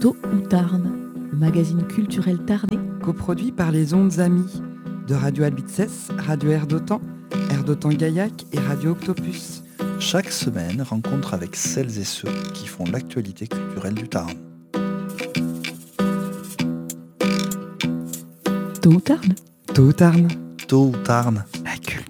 Tôt ou Tarn, le magazine culturel tarnais, coproduit par les Ondes Amies de Radio Albitzès, Radio Air d'Otan-Gaillac et Radio Octopus. Chaque semaine, rencontre avec celles et ceux qui font l'actualité culturelle du Tarn. Tôt ou Tarn. Tôt ou Tarn. Tôt ou Tarn. La culture.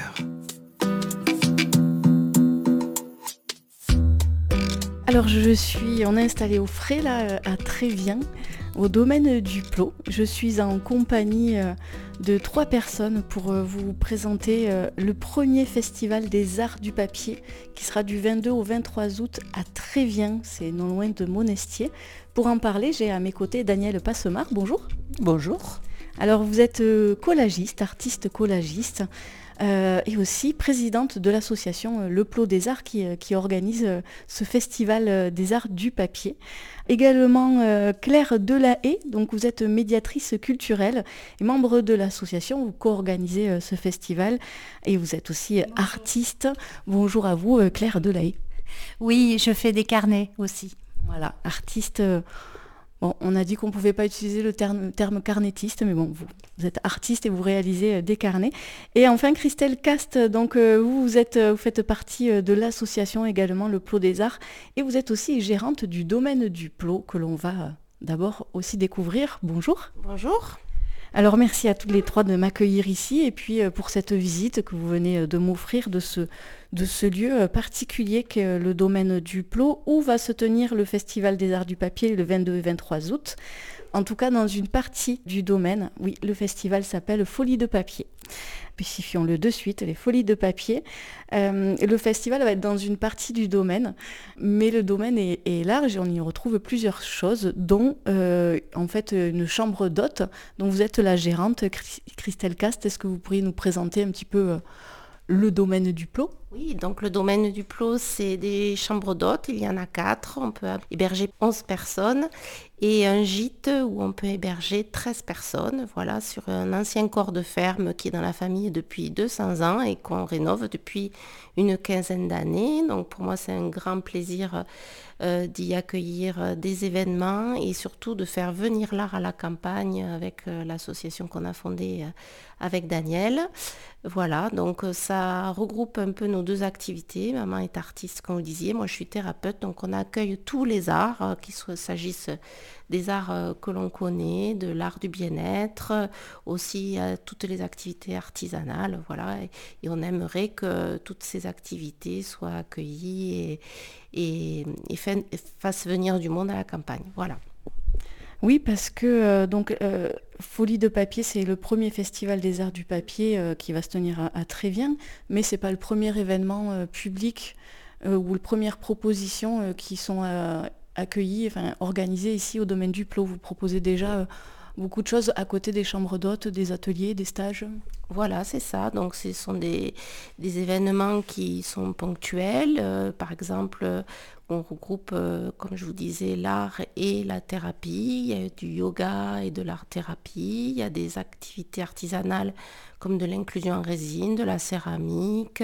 Alors on est installé au frais là à Trévien, au domaine du Plot. Je suis en compagnie de 3 personnes pour vous présenter le premier festival des arts du papier qui sera du 22 au 23 août à Trévien, c'est non loin de Monestier. Pour en parler, j'ai à mes côtés Danielle Passemard, bonjour. Bonjour. Alors vous êtes collagiste, artiste collagiste. Et aussi présidente de l'association Le Plot des Arts qui organise ce festival des arts du papier. Également Claire Delahaye, donc vous êtes médiatrice culturelle et membre de l'association, vous co-organisez ce festival et vous êtes aussi artiste. Bonjour à vous Claire Delahaye. Oui, je fais des carnets aussi. Voilà, artiste. Bon, on a dit qu'on ne pouvait pas utiliser le terme carnettiste, mais bon, vous êtes artiste et vous réalisez des carnets. Et enfin, Christelle Cast, donc vous faites partie de l'association également Le Plot des Arts, et vous êtes aussi gérante du domaine du Plot, que l'on va d'abord aussi découvrir. Bonjour. Bonjour. Alors merci à toutes les 3 de m'accueillir ici, et puis pour cette visite que vous venez de m'offrir de ce lieu particulier qu'est le domaine du Plot, où va se tenir le Festival des Arts du Papier le 22 et 23 août. En tout cas, dans une partie du domaine, oui, le festival s'appelle Folies de Papier. Spécifions-le de suite, les Folies de Papier. Le festival va être dans une partie du domaine, mais le domaine est large et on y retrouve plusieurs choses, dont en fait une chambre d'hôtes, dont vous êtes la gérante, Christelle Cast. Est-ce que vous pourriez nous présenter un petit peu le domaine du Plot ? Oui, donc le domaine du Plot, c'est des chambres d'hôtes, il y en a 4, on peut héberger 11 personnes, et un gîte où on peut héberger 13 personnes, voilà, sur un ancien corps de ferme qui est dans la famille depuis 200 ans et qu'on rénove depuis une quinzaine d'années. Donc pour moi, c'est un grand plaisir d'y accueillir des événements et surtout de faire venir l'art à la campagne avec l'association qu'on a fondée avec Daniel. Voilà, donc ça regroupe un peu nos 2 activités. Maman est artiste, comme vous disiez, moi je suis thérapeute, donc on accueille tous les arts, qu'il s'agisse des arts que l'on connaît, de l'art du bien-être, aussi toutes les activités artisanales, voilà, et on aimerait que toutes ces activités soient accueillies et fassent venir du monde à la campagne, voilà. Oui, parce que Folies de Papier, c'est le premier festival des arts du papier qui va se tenir à Trévien, mais ce n'est pas le premier événement public ou la première proposition qui sont accueillies, organisées ici au domaine du Plot. Vous proposez déjà beaucoup de choses à côté des chambres d'hôtes, des ateliers, des stages. Voilà, c'est ça. Donc ce sont des événements qui sont ponctuels. Par exemple, on regroupe, comme je vous disais, l'art et la thérapie. Il y a du yoga et de l'art-thérapie. Il y a des activités artisanales comme de l'inclusion en résine, de la céramique,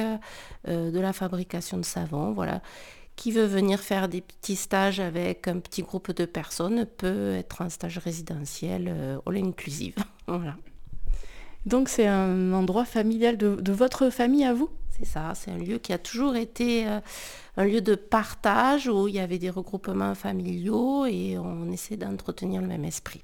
de la fabrication de savon. Voilà. Qui veut venir faire des petits stages avec un petit groupe de personnes peut être un stage résidentiel all inclusive. Voilà. Donc c'est un endroit familial de votre famille à vous ? C'est ça, c'est un lieu qui a toujours été un lieu de partage où il y avait des regroupements familiaux et on essaie d'entretenir le même esprit.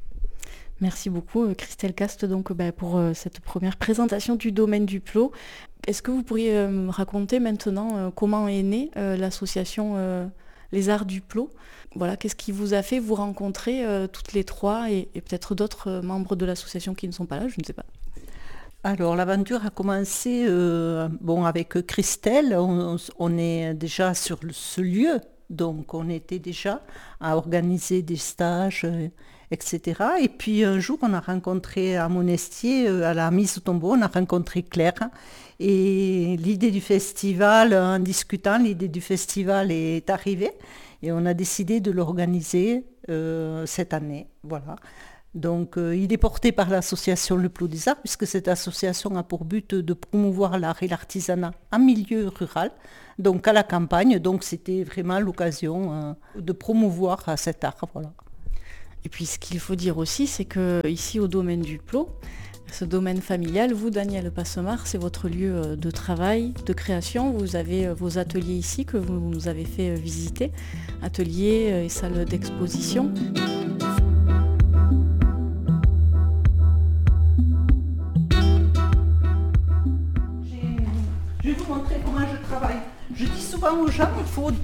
Merci beaucoup Christelle Cast donc, pour cette première présentation du domaine du Plot. Est-ce que vous pourriez me raconter maintenant comment est née l'association Les Arts du Plot ? Voilà, qu'est-ce qui vous a fait vous rencontrer toutes les 3 et peut-être d'autres membres de l'association qui ne sont pas là, je ne sais pas. Alors l'aventure a commencé avec Christelle, on est déjà sur ce lieu, donc on était déjà à organiser des stages, etc. Et puis un jour on a rencontré à Monestier, à la mise au tombeau, on a rencontré Claire. Et l'idée du festival, en discutant, l'idée du festival est arrivée et on a décidé de l'organiser cette année. Voilà. Donc il est porté par l'association Le Plot des Arts, puisque cette association a pour but de promouvoir l'art et l'artisanat en milieu rural, donc à la campagne. Donc c'était vraiment l'occasion de promouvoir cet art. Voilà. Et puis ce qu'il faut dire aussi, c'est que ici au domaine du Plot, ce domaine familial, vous, Daniel Passemard, c'est votre lieu de travail, de création. Vous avez vos ateliers ici que vous nous avez fait visiter, ateliers et salles d'exposition. Je vais vous montrer comment je travaille. Je dis souvent aux gens,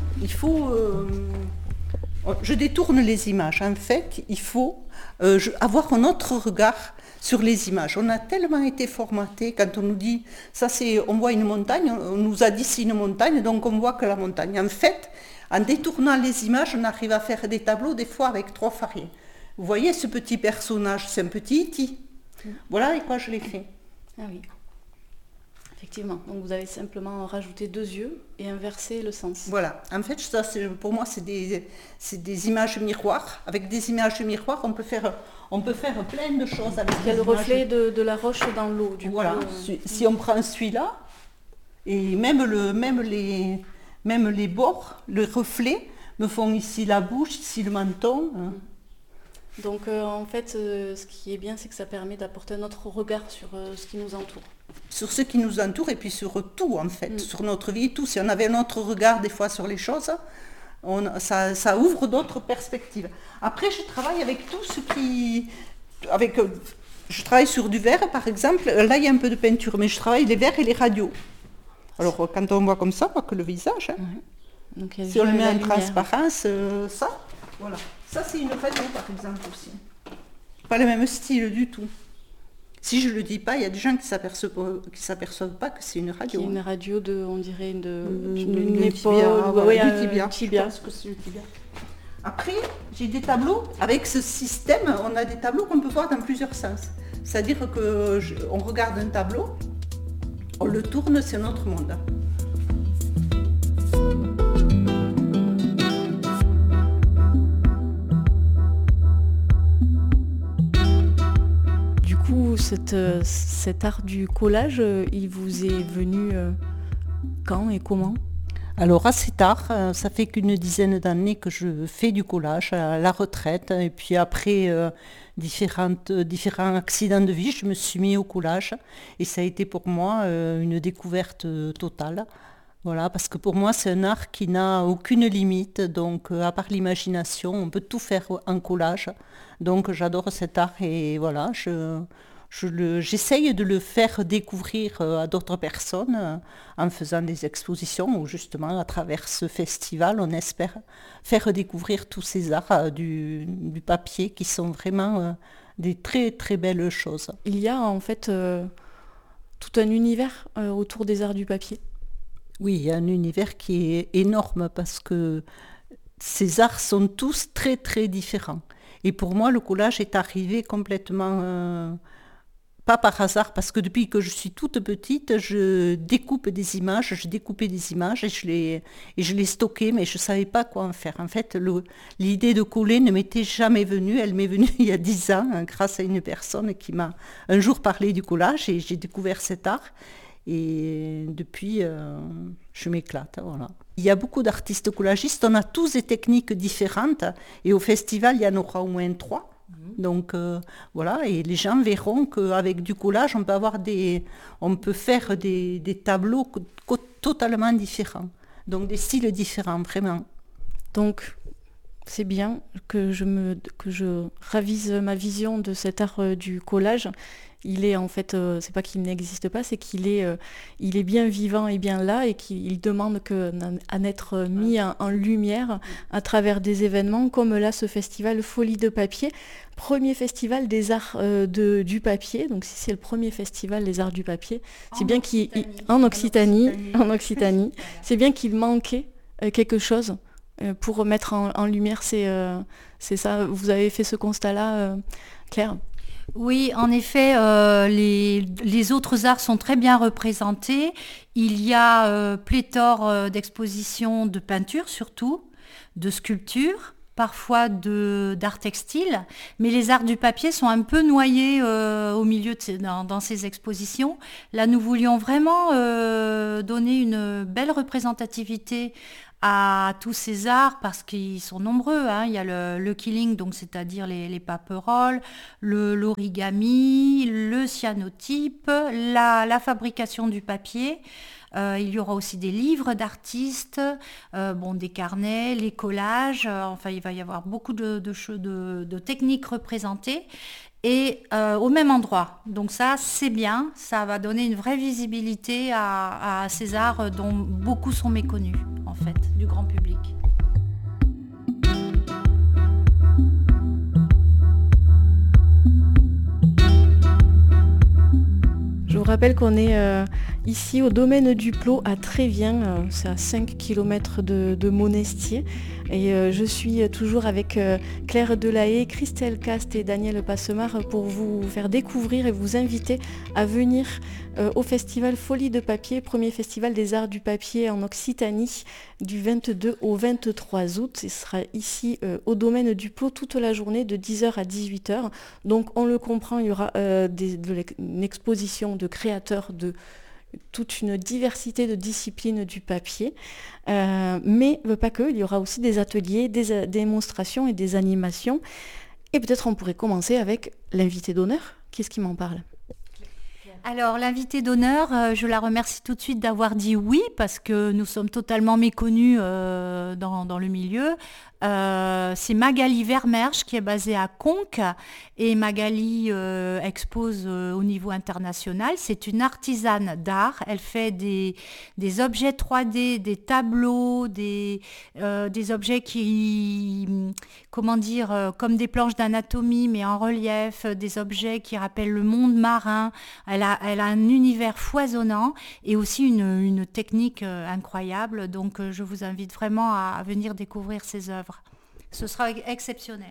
je détourne les images. En fait, il faut avoir un autre regard sur les images. On a tellement été formatés quand on nous dit, on voit une montagne, on nous a dit c'est une montagne, donc on voit que la montagne. En fait, en détournant les images, on arrive à faire des tableaux, des fois avec 3 farines. Vous voyez ce petit personnage, c'est un petit Iti. Voilà avec quoi je l'ai fait. Ah oui. Effectivement, donc vous avez simplement rajouté 2 yeux et inversé le sens. Voilà, en fait, pour moi, c'est des images miroirs. Avec des images miroirs, on peut faire plein de choses. Avec il y a le reflet de la roche dans l'eau. Voilà, si on prend celui-là, et même les bords, le reflet, me font ici la bouche, ici le menton. Donc en fait, ce qui est bien, c'est que ça permet d'apporter un autre regard sur ce qui nous entoure. Sur ce qui nous entoure et puis sur tout en fait, sur notre vie, tout. Si on avait un autre regard des fois sur les choses, ça ouvre d'autres perspectives. Après, je travaille avec tout ce qui... je travaille sur du verre par exemple, là il y a un peu de peinture, mais je travaille les verres et les radios. Alors quand on voit comme ça, on voit que le visage. Hein. Donc, si on le met en transparence, ça, voilà. Ça c'est une radio par exemple aussi. Pas le même style du tout. Si je ne le dis pas, il y a des gens qui s'aperçoivent pas que c'est une radio. Une radio on dirait une épaule, un tibia. Je pense que c'est le tibia. Après, j'ai des tableaux. Avec ce système, on a des tableaux qu'on peut voir dans plusieurs sens. C'est-à-dire qu'on regarde un tableau, on le tourne, c'est notre monde. Cet art du collage, il vous est venu quand et comment ? Alors assez tard, ça fait qu'une dizaine d'années que je fais du collage à la retraite. Et puis après différents accidents de vie, je me suis mis au collage. Et ça a été pour moi une découverte totale. Voilà, parce que pour moi, c'est un art qui n'a aucune limite. Donc à part l'imagination, on peut tout faire en collage. Donc j'adore cet art et voilà, j'essaye de le faire découvrir à d'autres personnes en faisant des expositions où justement à travers ce festival on espère faire découvrir tous ces arts du papier qui sont vraiment des très très belles choses. Il y a en fait tout un univers autour des arts du papier. Oui, il y a un univers qui est énorme parce que ces arts sont tous très très différents. Et pour moi le collage est arrivé complètement... pas par hasard, parce que depuis que je suis toute petite, je découpais des images et je les stockais, mais je ne savais pas quoi en faire. En fait, l'idée de coller ne m'était jamais venue. Elle m'est venue il y a 10 ans, grâce à une personne qui m'a un jour parlé du collage, et j'ai découvert cet art. Et depuis, je m'éclate. Voilà. Il y a beaucoup d'artistes collagistes, on a tous des techniques différentes, et au festival, il y en aura au moins 3. Donc voilà, et les gens verront qu'avec du collage, on peut faire des tableaux totalement différents. Donc des styles différents, vraiment. Donc c'est bien que je ravise ma vision de cet art du collage. Il est en fait, c'est pas qu'il n'existe pas, c'est qu'il est bien vivant et bien là, et qu'il demande à n'être mis en lumière à travers des événements comme là ce festival Folie de papier, premier festival des arts du papier. Donc si c'est le premier festival des arts du papier, c'est bien en Occitanie, c'est bien qu'il manquait quelque chose pour mettre en lumière. C'est ça. Vous avez fait ce constat-là, Claire ? Oui, en effet, les autres arts sont très bien représentés. Il y a pléthore d'expositions de peinture surtout, de sculpture, parfois d'art textile, mais les arts du papier sont un peu noyés au milieu dans ces expositions. Là, nous voulions vraiment donner une belle représentativité à tous ces arts parce qu'ils sont nombreux. Il y a le quilling, donc c'est-à-dire les paperoles, l'origami, le cyanotype, la fabrication du papier. Il y aura aussi des livres d'artistes, des carnets, les collages. Il va y avoir beaucoup de techniques représentées et au même endroit. Donc ça, c'est bien. Ça va donner une vraie visibilité à ces arts dont beaucoup sont méconnus, en fait, du grand public. Je vous rappelle qu'on est ici au domaine du Plot à Trévien, c'est à 5 km de Monestier. Et je suis toujours avec Claire Delahaye, Christelle Cast et Daniel Passemard pour vous faire découvrir et vous inviter à venir au festival Folie de Papier, premier festival des arts du papier en Occitanie, du 22 au 23 août. Ce sera ici au domaine du Plot toute la journée de 10h à 18h. Donc on le comprend, il y aura une exposition de créateurs de toute une diversité de disciplines du papier, mais pas que, il y aura aussi des ateliers, des démonstrations et des animations. Et peut-être on pourrait commencer avec l'invité d'honneur. Qui est-ce qui m'en parle ? Alors, l'invitée d'honneur, je la remercie tout de suite d'avoir dit oui, parce que nous sommes totalement méconnus dans le milieu. C'est Magali Vermersch qui est basée à Conques et Magali expose au niveau international. C'est une artisane d'art. Elle fait des objets 3D, des tableaux, des objets qui, comme des planches d'anatomie mais en relief, des objets qui rappellent le monde marin. Elle a un univers foisonnant et aussi une technique incroyable. Donc je vous invite vraiment à venir découvrir ses œuvres. Ce sera exceptionnel.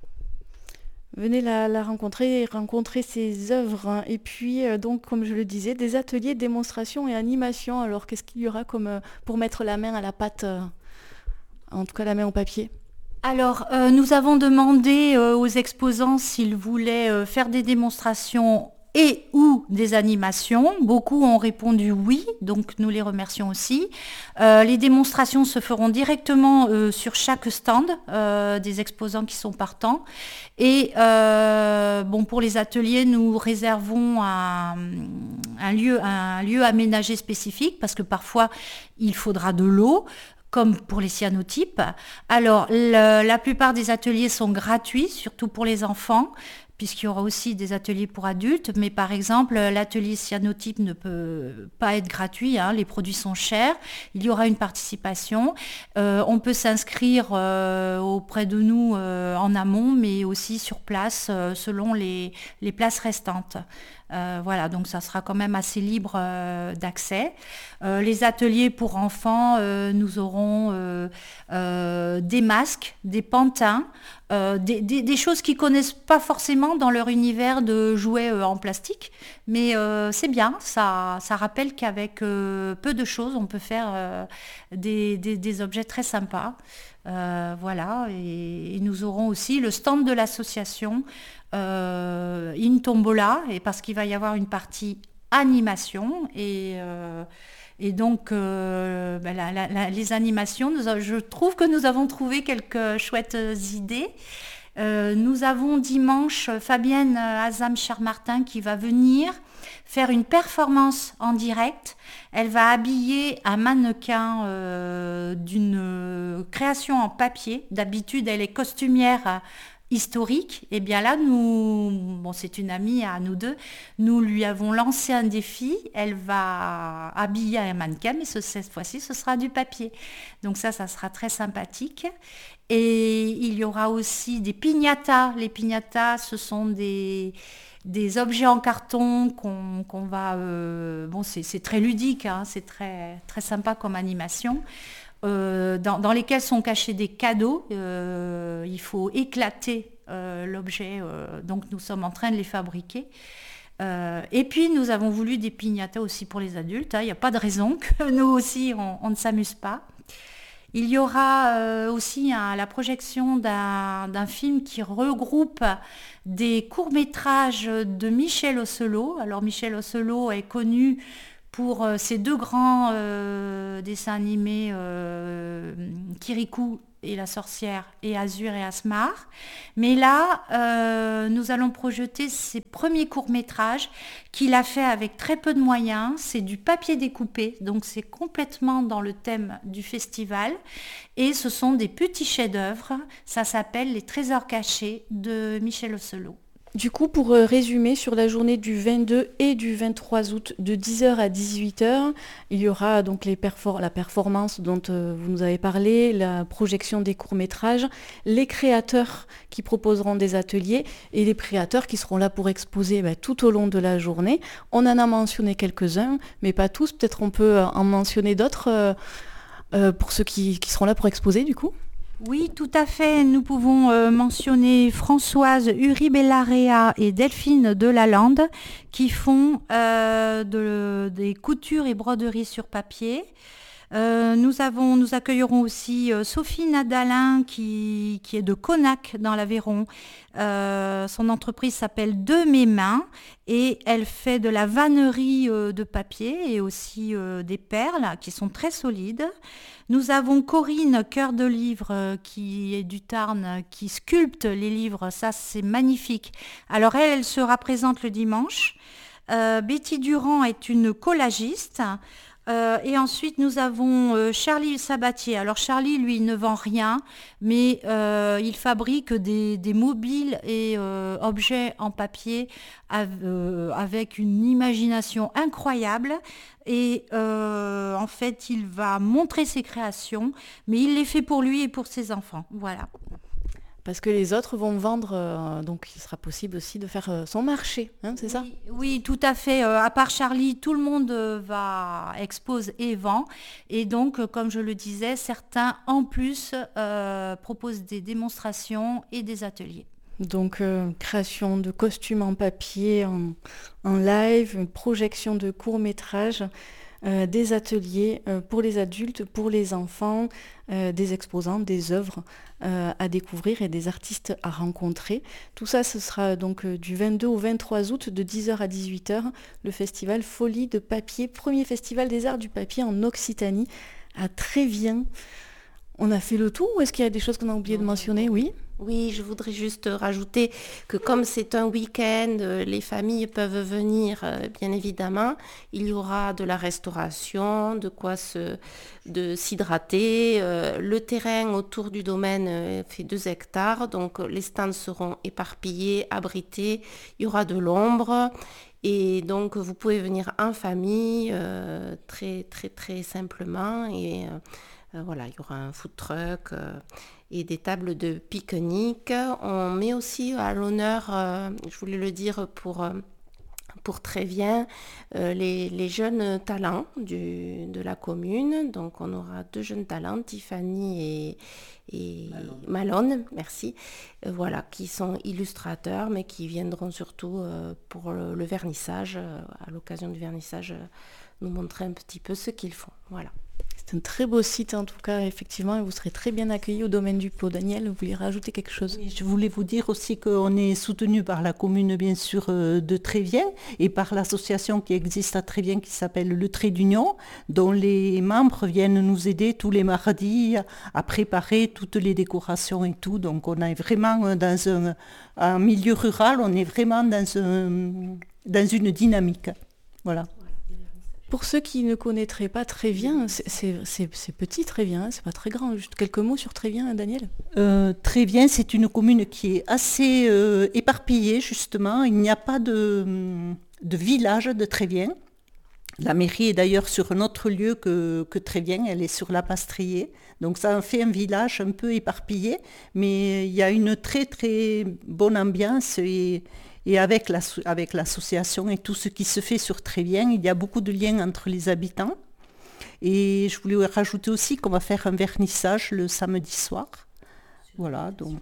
Venez la rencontrer ses œuvres. Hein. Et puis, donc, comme je le disais, des ateliers, démonstrations et animations. Alors, qu'est-ce qu'il y aura comme pour mettre la main à la pâte, en tout cas la main au papier ? Alors, nous avons demandé aux exposants s'ils voulaient faire des démonstrations et ou des animations. Beaucoup ont répondu oui, donc nous les remercions aussi. Les démonstrations se feront directement sur chaque stand des exposants qui sont partants. Et pour les ateliers, nous réservons un lieu aménagé spécifique parce que parfois il faudra de l'eau, comme pour les cyanotypes. Alors, la plupart des ateliers sont gratuits, surtout pour les enfants, puisqu'il y aura aussi des ateliers pour adultes, mais par exemple, l'atelier cyanotype ne peut pas être gratuit, les produits sont chers, il y aura une participation, on peut s'inscrire auprès de nous en amont, mais aussi sur place, selon les places restantes. Donc ça sera quand même assez libre d'accès. Les ateliers pour enfants, nous aurons des masques, des pantins, des choses qu'ils ne connaissent pas forcément dans leur univers de jouets en plastique, mais c'est bien, ça rappelle qu'avec peu de choses, on peut faire des objets très sympas. Et nous aurons aussi le stand de l'association In Tombola, et parce qu'il va y avoir une partie animation et donc les animations, je trouve que nous avons trouvé quelques chouettes idées. Nous avons dimanche Fabienne Azam-Chermartin qui va venir faire une performance en direct. Elle va habiller un mannequin d'une création en papier. D'habitude, elle est costumière historique. Et bien là, c'est une amie à nous deux, nous lui avons lancé un défi. Elle va habiller un mannequin, mais cette fois-ci, ce sera du papier. Donc ça sera très sympathique. Et il y aura aussi des piñatas. Les piñatas, ce sont des objets en carton qu'on va... c'est très ludique, c'est très, très sympa comme animation. Dans lesquels sont cachés des cadeaux. Il faut éclater l'objet, donc nous sommes en train de les fabriquer. Et puis nous avons voulu des piñatas aussi pour les adultes. Il n'y a pas de raison que nous aussi on ne s'amuse pas. Il y aura aussi la projection d'un film qui regroupe des courts-métrages de Michel Osselot. Alors Michel Osselot est connu pour ses 2 grands dessins animés Kirikou et la sorcière et Azur et Asmar. Mais là, nous allons projeter ses premiers courts-métrages qu'il a fait avec très peu de moyens. C'est du papier découpé, donc c'est complètement dans le thème du festival. Et ce sont des petits chefs-d'œuvre. Ça s'appelle Les Trésors cachés de Michel Osselot. Du coup, pour résumer, sur la journée du 22 et du 23 août, de 10h à 18h, il y aura donc la performance dont vous nous avez parlé, la projection des courts-métrages, les créateurs qui proposeront des ateliers et les créateurs qui seront là pour exposer tout au long de la journée. On en a mentionné quelques-uns, mais pas tous. Peut-être on peut en mentionner d'autres pour ceux qui seront là pour exposer, du coup. Oui, tout à fait. Nous pouvons mentionner Françoise Uribe-Larrea et Delphine Delalande qui font des coutures et broderies sur papier. Nous accueillerons aussi Sophie Nadalin qui est de Conac dans l'Aveyron. Son entreprise s'appelle De Mes Mains et elle fait de la vannerie de papier et aussi des perles qui sont très solides. Nous avons Corinne Cœur de Livre qui est du Tarn, qui sculpte les livres. Ça, c'est magnifique. Alors elle sera présente le dimanche. Betty Durand est une collagiste. Et ensuite, nous avons Charlie Sabatier. Alors Charlie, lui, ne vend rien, mais il fabrique des mobiles et objets en papier avec une imagination incroyable. Et en fait, il va montrer ses créations, mais il les fait pour lui et pour ses enfants. Voilà. Parce que les autres vont vendre, donc il sera possible aussi de faire son marché, c'est ça ? Oui, tout à fait. À part Charlie, tout le monde expose et vend. Et donc, comme je le disais, certains, en plus, proposent des démonstrations et des ateliers. Donc, création de costumes en papier, en live, une projection de courts-métrages, des ateliers pour les adultes, pour les enfants, des exposants, des œuvres à découvrir et des artistes à rencontrer. Tout ça, ce sera donc du 22 au 23 août de 10h à 18h, le festival Folie de Papier, premier festival des arts du papier en Occitanie, à Trévien. On a fait le tour ou est-ce qu'il y a des choses qu'on a oublié de mentionner ? Oui. Oui, je voudrais juste rajouter que comme c'est un week-end, les familles peuvent venir, bien évidemment. Il y aura de la restauration, de quoi s'hydrater. Le terrain autour du domaine fait 2 hectares, donc les stands seront éparpillés, abrités. Il y aura de l'ombre. Et donc, vous pouvez venir en famille, très, très, très simplement. Et voilà, il y aura un food truck et des tables de pique-nique. On met aussi à l'honneur, je voulais le dire pour Trévien, les jeunes talents de la commune. Donc on aura 2 jeunes talents, Tiffany et Malone, merci, voilà, qui sont illustrateurs, mais qui viendront surtout pour le vernissage, à l'occasion du vernissage, nous montrer un petit peu ce qu'ils font. Voilà. C'est un très beau site en tout cas, effectivement, et vous serez très bien accueillis au domaine du Plot. Daniel, vous voulez rajouter quelque chose ? Oui, je voulais vous dire aussi qu'on est soutenu par la commune, bien sûr, de Trévien et par l'association qui existe à Trévien qui s'appelle Le Trait d'Union, dont les membres viennent nous aider tous les mardis à préparer toutes les décorations et tout. Donc on est vraiment dans un milieu rural, on est vraiment dans une dynamique. Voilà. Pour ceux qui ne connaîtraient pas Trévien, c'est petit Trévien, c'est pas très grand. Juste quelques mots sur Trévien, Daniel. Trévien, c'est une commune qui est assez éparpillée, justement. Il n'y a pas de village de Trévien. La mairie est d'ailleurs sur un autre lieu que Trévien, elle est sur la Pastrier. Donc ça en fait un village un peu éparpillé, mais il y a une très très bonne ambiance et avec l'association et tout ce qui se fait sur Trévien, il y a beaucoup de liens entre les habitants. Et je voulais rajouter aussi qu'on va faire un vernissage le samedi soir. Voilà, donc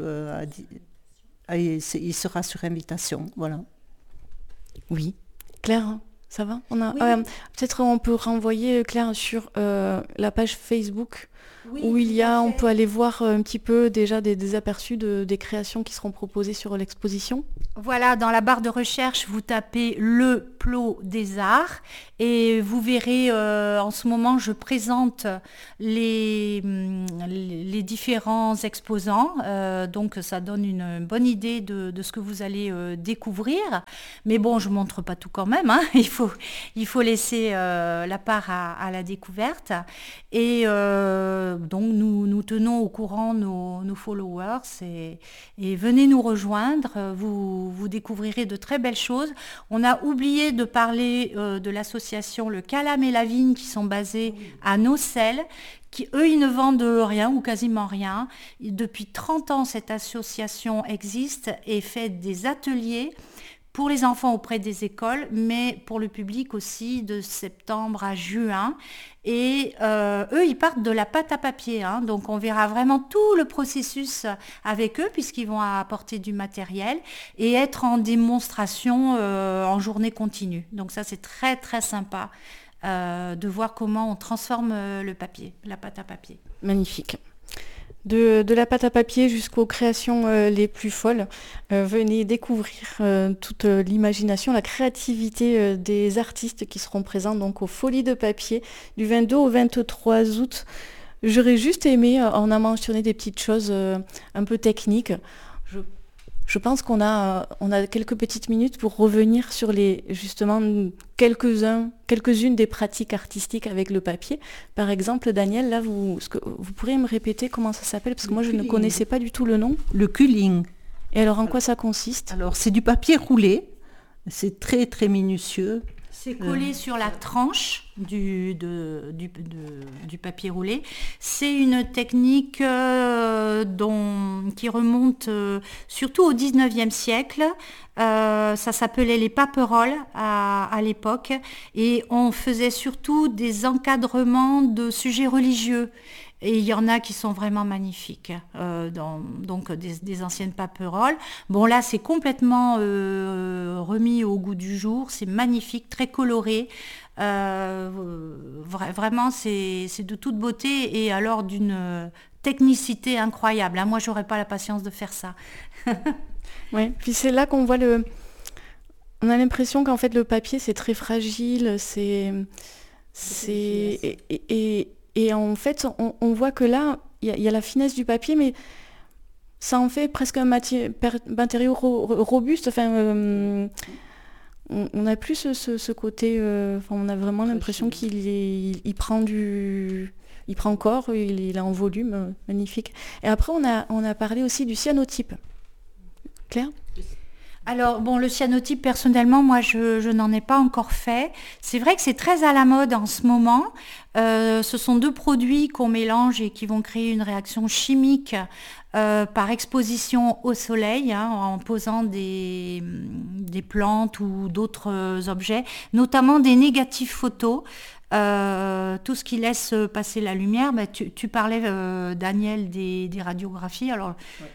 il sera sur invitation. Voilà. Oui. Claire, ça va ? Oui. Peut-être on peut renvoyer Claire sur la page Facebook où on peut aller voir un petit peu déjà des aperçus des créations qui seront proposées sur l'exposition. Voilà, dans la barre de recherche, vous tapez le Plot des Arts et vous verrez, en ce moment, je présente les différents exposants. Donc, ça donne une bonne idée de ce que vous allez découvrir. Mais bon, je ne montre pas tout quand même. Hein. Il faut laisser la part à la découverte. Et donc, nous tenons au courant nos followers et venez nous rejoindre. Vous découvrirez de très belles choses. On a oublié de parler de l'association Le Calam et la Vigne qui sont basés à Nocelles, qui eux, ils ne vendent rien ou quasiment rien. Depuis 30 ans, cette association existe et fait des ateliers pour les enfants auprès des écoles, mais pour le public aussi de septembre à juin. Et eux, ils partent de la pâte à papier. Hein, donc, on verra vraiment tout le processus avec eux, puisqu'ils vont apporter du matériel et être en démonstration en journée continue. Donc, ça, c'est très, très sympa de voir comment on transforme le papier, la pâte à papier. Magnifique. De la pâte à papier jusqu'aux créations les plus folles, venez découvrir toute l'imagination, la créativité des artistes qui seront présents donc aux Folies de papier du 22 au 23 août. J'aurais juste aimé, on a mentionné des petites choses un peu techniques. Je pense qu'on a quelques petites minutes pour revenir sur quelques-unes des pratiques artistiques avec le papier. Par exemple, Daniel, là, vous pourriez me répéter comment ça s'appelle? Parce que moi, je ne connaissais pas du tout le nom. Le culling. Et alors, en quoi ça consiste? Alors, c'est du papier roulé. C'est très, très minutieux. C'est collé sur la tranche du papier roulé. C'est une technique qui remonte surtout au 19e siècle. Ça s'appelait les paperoles à l'époque. Et on faisait surtout des encadrements de sujets religieux. Et il y en a qui sont vraiment magnifiques, donc des anciennes paperoles. Bon, là, c'est complètement remis au goût du jour. C'est magnifique, très coloré. Vraiment, c'est de toute beauté et alors d'une technicité incroyable. Moi, j'aurais pas la patience de faire ça. Oui, puis c'est là qu'on voit on a l'impression qu'en fait, le papier, c'est très fragile. Et en fait, on voit que là, il y a la finesse du papier, mais ça en fait presque un matériau robuste. Enfin, on n'a plus ce côté... on a vraiment l'impression qu'il prend corps, il est en volume, magnifique. Et après, on a parlé aussi du cyanotype. Claire ? Alors, bon, le cyanotype, personnellement, moi, je n'en ai pas encore fait. C'est vrai que c'est très à la mode en ce moment. Ce sont deux produits qu'on mélange et qui vont créer une réaction chimique par exposition au soleil, hein, en posant des plantes ou d'autres objets, notamment des négatifs photos. Tout ce qui laisse passer la lumière, tu parlais, Daniel, des radiographies, alors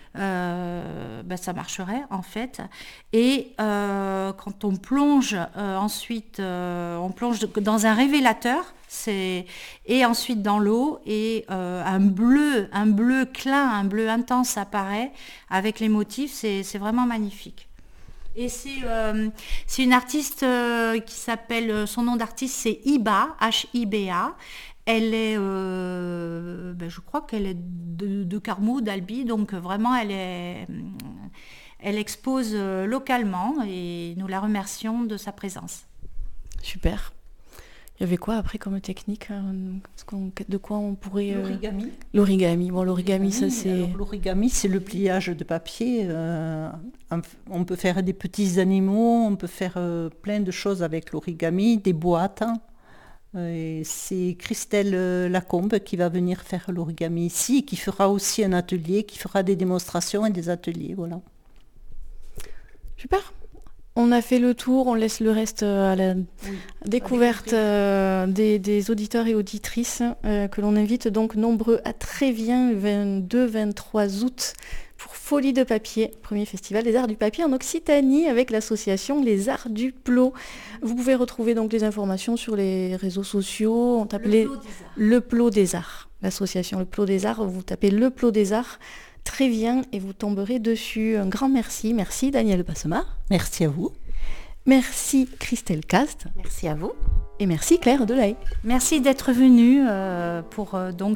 ça marcherait en fait. Et quand on plonge ensuite, on plonge dans un révélateur, et ensuite dans l'eau, et un bleu clin, un bleu intense apparaît avec les motifs, c'est vraiment magnifique. Et c'est une artiste qui s'appelle, son nom d'artiste c'est Hiba, Hiba. Elle est, je crois qu'elle est de Carmaux, d'Albi, donc vraiment elle expose localement et nous la remercions de sa présence. Super. Il y avait quoi après comme technique, de quoi on pourrait... L'origami. L'origami. Bon, l'origami, ça c'est... Alors, l'origami, c'est le pliage de papier. On peut faire des petits animaux, on peut faire plein de choses avec l'origami, des boîtes. Et c'est Christelle Lacombe qui va venir faire l'origami ici, qui fera aussi un atelier, qui fera des démonstrations et des ateliers, voilà. Super. On a fait le tour, on laisse le reste à la découverte des auditeurs et auditrices que l'on invite donc nombreux à Trévien, 22-23 août, pour Folie de papier, premier festival des arts du papier en Occitanie avec l'association Les Arts du Plot. Vous pouvez retrouver donc les informations sur les réseaux sociaux, on tape Le Plot des Arts. l'association Le Plot des Arts. Vous tapez Le Plot des Arts très bien et vous tomberez dessus. Un grand merci. Merci Danielle Passemard. Merci à vous. Merci Christelle Cast. Merci à vous. Et merci Claire Delahaye. Merci d'être venue pour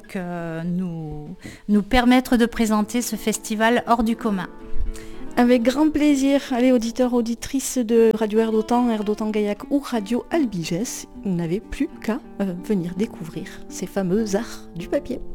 nous permettre de présenter ce festival hors du commun. Avec grand plaisir. Allez, auditeurs, auditrices de Radio Air d'Otan Gaillac ou Radio Albigès, vous n'avez plus qu'à venir découvrir ces fameux arts du papier.